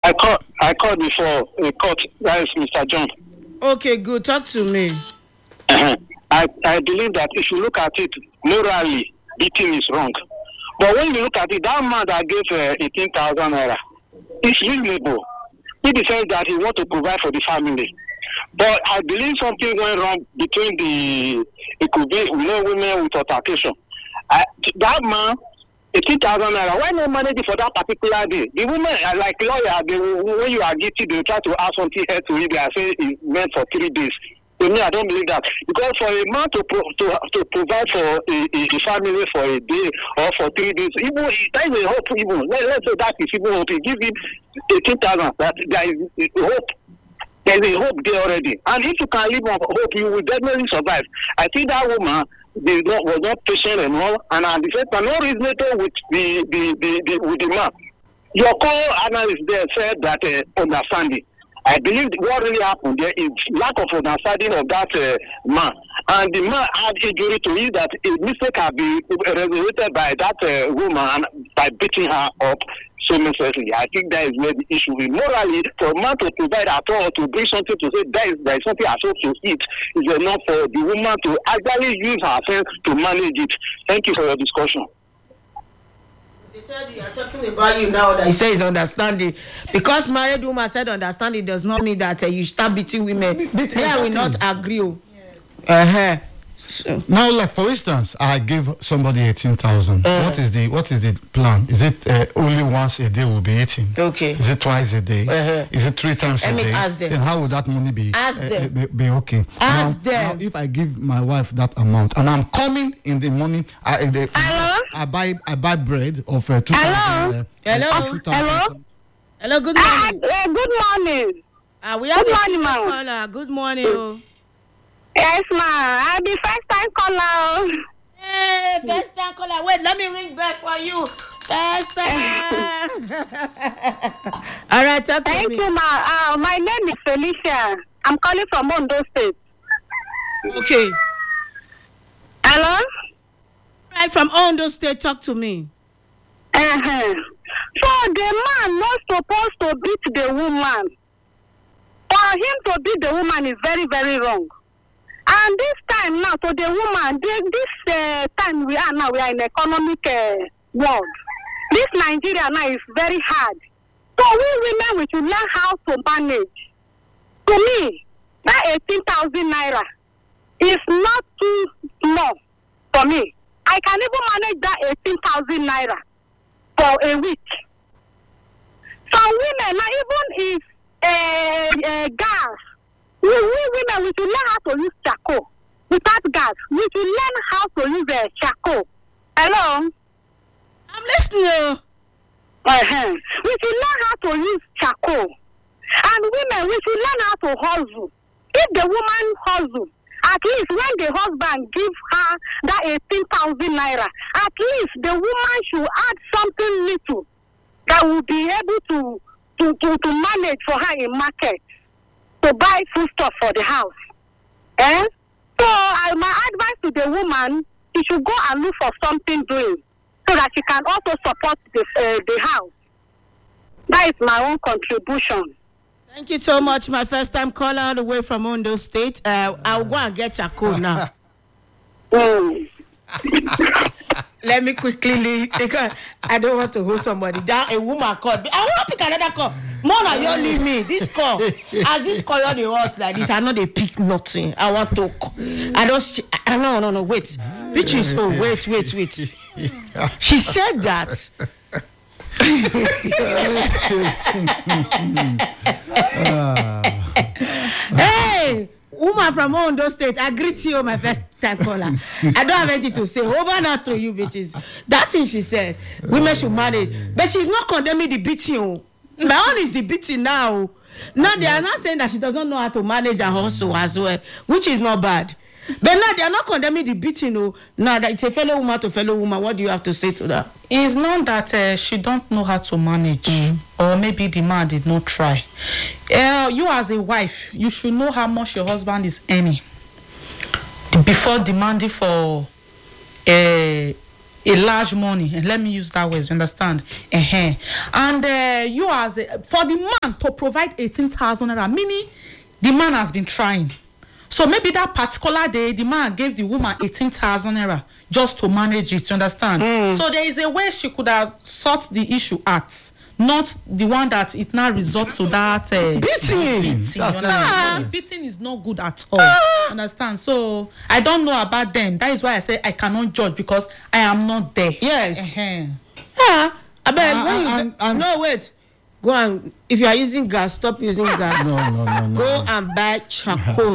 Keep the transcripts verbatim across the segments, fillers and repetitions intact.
I called. I called before a court. That is Mister John. Okay, good. Talk to me. Uh-huh. I I believe that if you look at it morally, beating is wrong. But when you look at it, that man that gave uh, eighteen thousand naira, it's reasonable. He decides that he wants to provide for the family. But I believe something went wrong between the, it could be, you know, women with altercation. I, that man, eighteen thousand naira, why not manage it for that particular day? The women, are like lawyer, they, when you are guilty, they try to ask something else to it, they are saying it's meant for three days. To me, I don't believe that. Because for a man to pro, to, to provide for a, a, a family for a day or for three days, even that is a hope. Even Let, let's say that is even hope. You give him eighteen thousand. That there is a hope. There is a hope there already. And if you can live on hope, you will definitely survive. I think that woman they not, was not patient enough, and at the same time, no reasonable with the the, the, the with the man. Your co-analyst there said that uh, understanding. I believe what really happened there is lack of understanding of that uh, man. And the man had injury to it that a mistake had been resurrected by that uh, woman by beating her up so mercilessly. I think that is where the issue is. Morally, for a man to provide at all, to bring something to say there is, there is something at all to eat, is enough for the woman to actually use her sense to manage it. Thank you for your discussion. They said they are talking about you now that he says understanding. Because married woman said understanding does not mean that uh, you start beating women. They yeah, will not agree. Yes. Uh-huh. So. Now, like for instance, I give somebody eighteen thousand. Uh, what is the what is the plan? Is it uh, only once a day will be eating? Okay. Is it twice a day? Uh-huh. Is it three times Let a me day? Ask them. Then how would that money be? Ask uh, them. Be, be okay. Ask now, them. Now, if I give my wife that amount and I'm coming in the morning, I, uh, the, Hello? I buy I buy bread of uh, two thousand. Hello? Uh, Hello? Uh, two thousand. Hello? Hello, good Uh, morning. uh, good morning. Uh, we have Good a morning, ma'am. caller. Good morning. Oh. Yes, ma'am. I'll be first time caller. Hey, first time caller. Wait, let me ring back for you. First time. All right, talk to Thank me. you, ma'am. Uh, my name is Felicia. I'm calling from Ondo State. Okay. Hello? Right from Ondo State, talk to me. Uh-huh. So the man not supposed to beat the woman. For him to beat the woman is very, very wrong. And this time now, to the woman, this, this uh, time we are now, we are in economic uh, world. This Nigeria now is very hard. So we women, we should learn how to manage. To me, that eighteen thousand naira is not too small for me. I can even manage that eighteen thousand naira for a week. Some women, now even if uh, uh, gas, we, we women, we should learn how to use charcoal. Without gas, we should learn how to use uh, charcoal. Hello? I'm listening. Uh-huh. We should learn how to use charcoal. And women, we should learn how to hustle. If the woman hustle, at least when the husband give her that eighteen thousand naira, at least the woman should add something little that will be able to, to, to, to manage for her in market, to buy food stuff for the house. Eh? So uh, my advice to the woman, she should go and look for something doing so that she can also support the, uh, the house. That is my own contribution. Thank you so much, my first time caller all the way from Ondo State. Uh, I'll go and get your code now. Mm. Let me quickly leave because I don't want to hold somebody down. A woman called. I want to pick another call. Mona, you leave me. This call. As this call on the hot like this, I know they pick nothing. I want to call. I don't. I no no no. Wait. Which is oh wait wait wait. She said that. Hey, woman from Ondo State, I greet you, my first time caller. I don't have anything to say. Over now to you, bitches. That thing she said, women should manage. But she's not condemning the beating. Oh. My own is the beating now. Now they are not saying that she doesn't know how to manage her hustle as well, which is not bad. But now they are not condemning the beating. Oh, now that it's a fellow woman to fellow woman. What do you have to say to that? It's not that uh, she don't know how to manage, mm. or maybe the man did not try. Uh, you as a wife, you should know how much your husband is earning before demanding for uh, a large money, and let me use that word, you understand? Uh-huh. And uh, you as a, for the man to provide eighteen thousand naira, meaning the man has been trying. So maybe that particular day, the man gave the woman eighteen thousand naira just to manage it, you understand? Mm. So there is a way she could have sought the issue at, not the one that it now results to that uh, beating. beating, you understand? The beating is not good at all, ah. understand? So I don't know about them. That is why I say I cannot judge, because I am not there. Yes. Uh-huh. Ah, I bet Uh, when you and- and- no wait. Go and if you are using gas, stop using gas. No, no, no, no. Go and buy charcoal.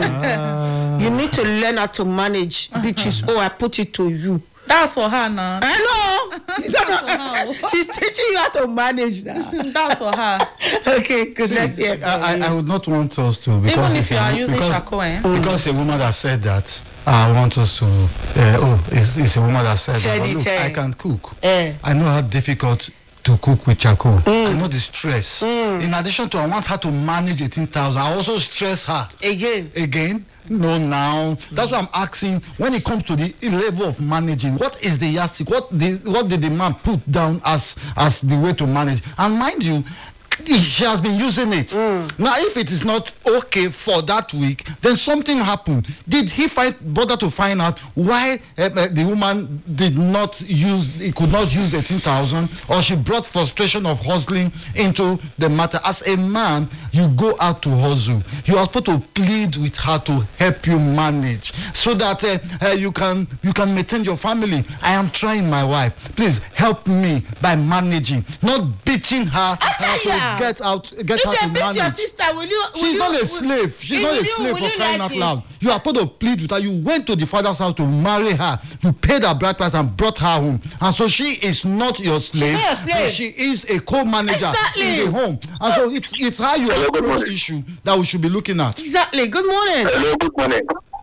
You need to learn how to manage, which is oh I put it to you. That's for her now. I know. You don't know. That's for her. She's teaching you how to manage now. That's for her. Okay, good. Let's hear. I, I, I would not want us to, because Even if it's you a- are using because, charcoal, eh? because a woman that said that, I want us to. Uh, oh, it's, it's a woman that said, Said that. it, But look, eh. I can cook. Eh. I know how difficult to cook with charcoal. I know the stress. In addition to, I want her to manage eighteen thousand. I also stress her Again. again. No, now that's what I'm asking. When it comes to the level of managing, what is the yardstick? What the what did the man put down as as the way to manage? And mind you, she has been using it. Now, if it is not okay for that week, then something happened. Did he find bother to find out why uh, uh, the woman did not use? He could not use eighteen thousand, or she brought frustration of hustling into the matter? As a man, you go out to hustle. You are supposed to plead with her to help you manage, so that uh, uh, you can you can maintain your family. I am trying, my wife. Please help me by managing, not beating her. I tell uh, to ya. Get out, get If her to they beat your manage. sister, will you? Will She's you, not a will- slave. She's will not a you- slave will for you crying like out it? loud. You are supposed to plead with her. You went to the father's house to marry her. You paid her bride price and brought her home. And so she is not your slave. not your slave. But she is a co-manager Exactly. in the home. And so it's it's how you Hello, good approach morning. issue that we should be looking at. Exactly. Good morning. Hello, good morning.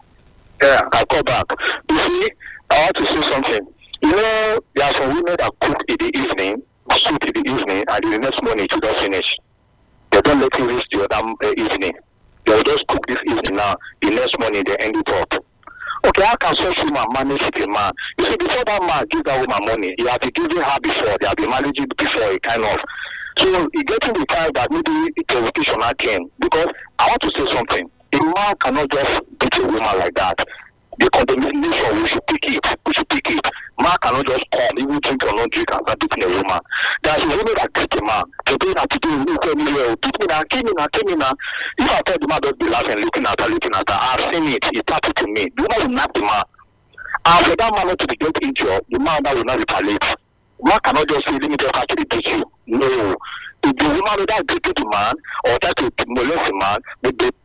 Yeah, I call back. You see, I want to say something. You know, there are some women that cook in the evening, soup in the evening, and the next morning it will just finish. They don't let it reach the other uh, evening. They will just cook this evening now. The next morning they end it up. Okay, how can such woman manage with a man? You see, before that man gives that woman money, he has been giving her before. They have been managing before, a kind of. So he getting the time that maybe the education came. Because I want to say something. A man cannot just beat a woman like that. The condemnation, we should pick it. We should pick it. Man cannot just come, even drink or not drink, and start beating a woman. There's a woman that beat a man. Today, now, today, you tell me, well, beat me now, kill me now, kill me now. If I tell the man, just be laughing, looking at her, looking at her, I've seen it. It happened to me. The woman will knock the man. And for that man not to be get injured, the man that will not retaliate. Man cannot just say, let me just actually beat you. No. If the woman will not beat the man or try to molest the man, they, they